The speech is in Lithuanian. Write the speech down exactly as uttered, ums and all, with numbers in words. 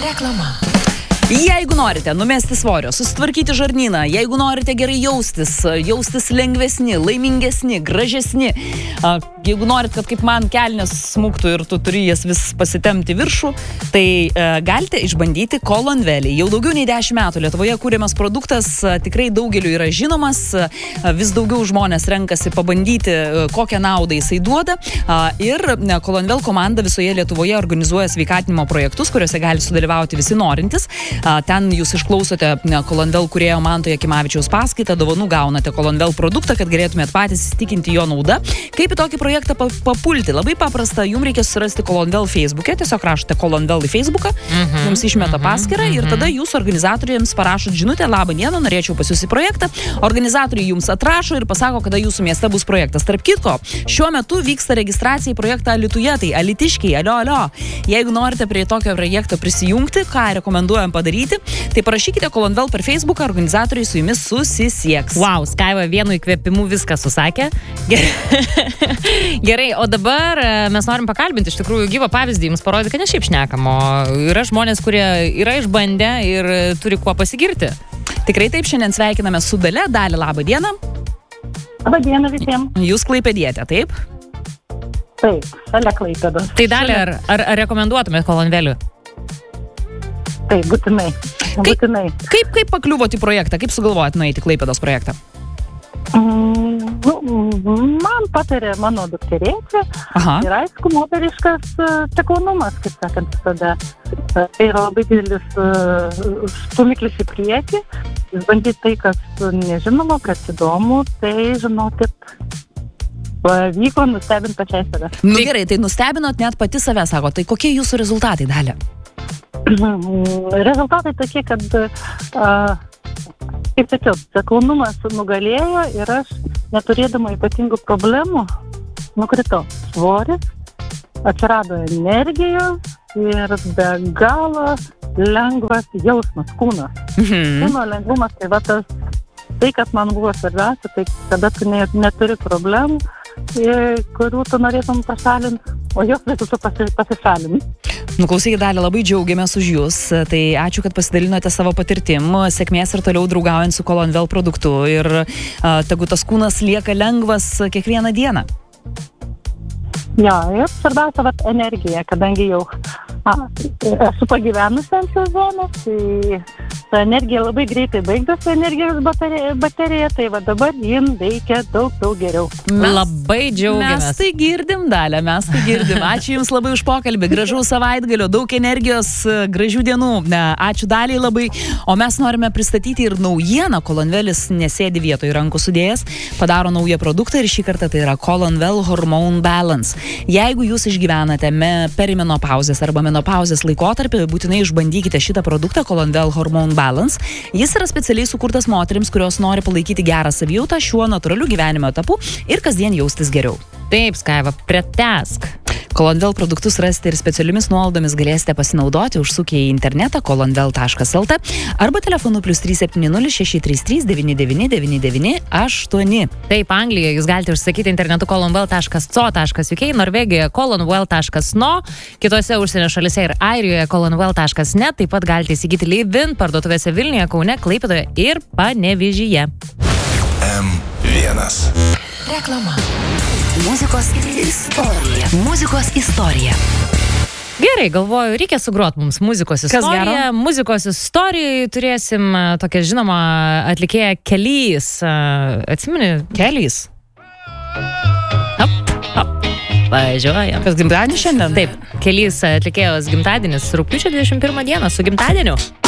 Reklama. Jeigu norite numesti svorio, susitvarkyti žarnyną, jeigu norite gerai jaustis, jaustis lengvesni, laimingesni, gražesni, jeigu norit, kad kaip man kelnes smuktų ir tu turi jas vis pasitemti viršų, tai e, galite išbandyti Colonvelį. Jau daugiau nei dešimt metų Lietuvoje kūriamas produktas, tikrai daugeliu yra žinomas, vis daugiau žmonės renkasi pabandyti, kokią naudą jisai duoda. Ir Colonvel komanda visoje Lietuvoje organizuoja sveikatinimo projektus, kuriuose gali sudalyvauti visi norintys. Ten jūs išklausote Colonvel kūrėjo Manto Jakimavičiaus paskaitą, dovanų gaunate Colonvel produktą, kad galėtumėt patys įsitikinti jo naudą. Kaip į tokį projektą papulti? Labai paprasta, jums reikia susirasti Colonvel Facebook'e, tiesiog rašote Colonvel į Facebook'ą, mm-hmm, jums išmeta paskyrą mm-hmm, ir tada jūs organizatoriams parašot žinutę, labą dieną, norėčiau pas jūs į projektą. Organizatoriai jums atrašo ir pasako, kada jūsų mieste bus projektas. Tarp kitko, šiuo metu vyksta registracija į projektą Alytuje, tai alytiškiai, alio, alio. Jeigu norite prie tokio projekto prisijungti, ką rekomenduojam padaryti, tai parašykite Colonvel per Facebooką, organizatoriai su jumis susisieks. Wow, Skaiva vienu įkvėpimu viską susakė. Gerai. Gerai, o dabar mes norim pakalbinti iš tikrųjų gyvą pavyzdį, jums parodyti, kad ne šiaip šnekam, o yra žmonės, kurie yra išbandę ir turi kuo pasigirti. Tikrai taip, šiandien sveikiname su Dalia. Dalia, labą dieną. Labą dieną visiems. Jūs klaipėdietė, taip? Taip, šalia Klaipėdos. Tai Dalia, ar, ar, ar rekomenduotumėt Colonvelį? Taip, būtinai. būtinai. Kaip, kaip, kaip pakliuvot į projektą? Kaip sugalvojat nueiti į Klaipėdos projektą? Mm, nu, man patarė mano dukterėčia. Aha. Ir aišku, moteriškas seklunumas, kaip sakant, tada. Tai yra labai didelis uh, stumiklis į priekį. Išbandyti tai, kas nežinoma, kas įdomu, tai žinokit, pavyko nustebinti pačiai save. Nu gerai, tai nustebinot net pati save, sako. Tai kokie jūsų rezultatai, Dalia? Rezultatai tokie, kad uh, kaip sakiau, seklunumas nugalėjo ir aš, neturėdama ypatingų problemų, nukritau svoris, atsirado energijos ir be galo lengvas jausmas, kūnas. Mhm. Kūno lengvumas, tai va tas, tai kas man buvo svarbiausia, tai kada tu ne, neturi problemų, kurių tu norėtum pašalinti, o jos tu pasi, pasišalinti. Nu, klausykit, Dalia, labai džiaugiamės už jūs. Tai ačiū, kad pasidalinote savo patirtim. Sėkmės ir toliau draugaujant su Colonvel produktu. Ir uh, tegu tas kūnas lieka lengvas kiekvieną dieną. Ja, ir svarbiausia, vat, energija, kadangi jau a, esu pagyvenusi ant šios zonos, tai ta energija labai greitai baigdosi energijos baterija, baterija, tai va dabar jin veikia daug, daug geriau. Mes, labai džiaugiamės. Mes tai girdim, Dalia, mes tai girdim. Ačiū Jums labai už pokalbį, gražaus savaitgalio, daug energijos, gražių dienų. Ačiū Daliai labai. O mes norime pristatyti ir naujieną. Colonvelis nesėdi vietoj rankų sudėjęs, padaro naują produktą ir šį kartą tai yra Colonvel Hormone Balance. Jeigu jūs išgyvenate me, perimenopauzės arba menopauzės laikotarpį, būtinai išbandykite šitą produktą Colonvel Hormone Balance. Jis yra specialiai sukurtas moterims, kurios nori palaikyti gerą savijautą šiuo natūraliu gyvenimo etapu ir kasdien jaustis geriau. Taip, Skaiva, pratęsk. Colonvel produktus rasite ir specialiomis nuolaidomis galėsite pasinaudoti užsukę į internetą colonvel taškas lt arba telefonu plus trys septyni nulis šeši trys trys devyni devyni devyni devyni aštuoni. Taip, Anglijoje jūs galite užsakyti internetu colonvel taškas co taškas uk, Norvegijoje colonvel taškas no, kitose užsienio šalyse ir Airijoje colonvel taškas net, taip pat galite įsigyti Livin parduotuvėse Vilniuje, Kaune, Klaipėdoje ir Panevėžyje. M vienas. Reklama. Muzikos istorija. Muzikos istorija. Gerai, galvoju, reikia sugrot mums muzikos istoriją. Muzikos istorijai turėsim tokią žinomą atlikėją Kelis. Atsimeni? Kelis. Hop, hop. Važiuojam. Kas gimtadienis šiandien? Taip, Kelis atlikėjos gimtadienis rugpjūčio dvidešimt pirmą dieną su gimtadieniu.